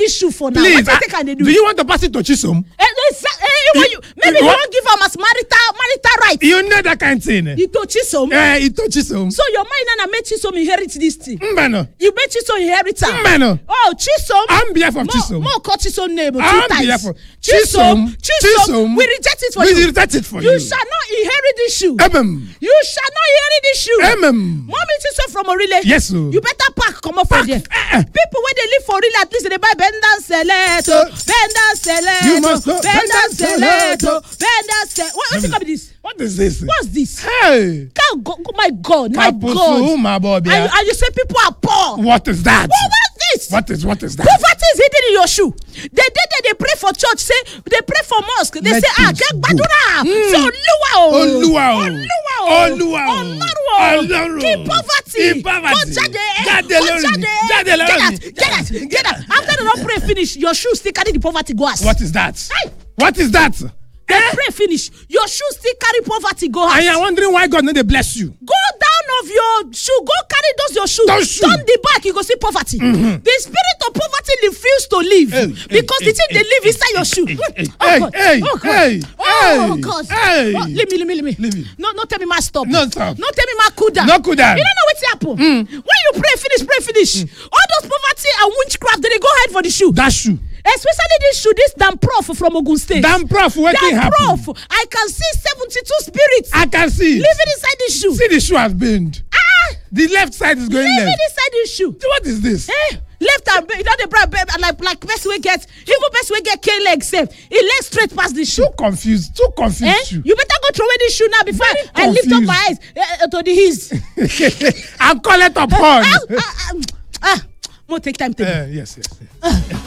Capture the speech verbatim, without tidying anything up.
this shoe for now? Please, What do you think I dey do? do you want to pass it to Chisom? Eh, eh, sa- eh, you, you, maybe you won't give am as marital marital right. You know that kind of thing. You to Chisom. Eh, it to Chisom. So your mind na make Chisom inherit this thing. Mbano. You make Chisom inherit am. Mbano. Oh, Chisom. On behalf of Mo- Chisom. Mo call Chisom name two On times. behalf of Chisom. Chisom. Chisom. Chisom. We reject it for We you. reject it for You you. shall not inherit this shoe. Emem. You shall not inherit this shoe. Emem. Mommy Chisom from Orile. Yes, sir. You better pack come up from there. Eh, eh. People when they live for Orile, at least they buy Benda Seleto, Benda Seleto, You must know. Benda Benda Seleto, Benda Seleto. What what's it called this? What is this? What's this? Hey. God, God, my God, my Kapusu, God. my Bobby. And, and you say people are poor. What is that? What was this? What is what is that? Poverty is hidden in your shoe. They did that. They pray for church. Say they pray for mosque. They Let say ah, things get go. badura. Mm. Say Oluwa o. Oluwa o. Oluwa o. Oluwa o. Ọlọ́run o. Ọlọ́run o. Keep poverty. Keep poverty. Go jade. Jáde Go lórí mi. jade. Jáde lórí Get mi. out. Get out. Get out. After they don't pray finish, your shoe still carry the poverty go house. What is that? Hey. What is that? They pray finish, your shoe still carry poverty go house. I am wondering why God no dey bless you. Go down of your shoe. Go carry those your shoe. Those shoe. Turn the back, you go see poverty. Mm-hmm. The spirit of poverty refuse to leave Hey, because hey, the thing hey, they live hey, inside your shoe. hey, oh hey, God. hey, oh God. hey, oh hey, God. hey. Oh, leave me, leave me, leave me. Leave me. No, no, tell me my stop. No stop. No, tell me my cool down. No cool down. You don't know what's happen. Mm. When you pray, finish, pray, finish. Mm. All those poverty and witchcraft, they, they go hide for the shoe. That shoe. Especially this shoe, this damn prof from Ogun State. Damn prof, wetin Damn happen? prof. I can see seventy-two spirits I can see it. living inside this shoe. See the shoe has bent. Ah! The left side is going Living left. inside this shoe. What is this? Eh? Left and you know the bra babe like like person we get even person we get K leg safe. He leg straight past the shoe. Too confused. Too confused. Eh? Shoe. You better go throw away this shoe now before Very I lift up confused. my eyes uh, to the hills. And call it upon. Ah, ah, ah, ah, ah, mo take time to. Uh, yes, yes. yes.